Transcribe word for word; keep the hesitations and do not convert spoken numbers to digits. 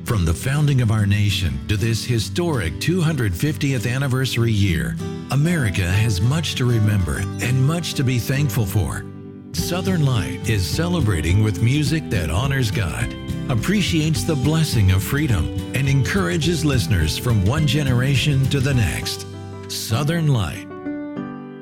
From the founding of our nation to this historic two hundred fiftieth anniversary year, America has much to remember and much to be thankful for. Southern Light is celebrating with music that honors God, appreciates the blessing of freedom, and encourages listeners from one generation to the next. Southern Light,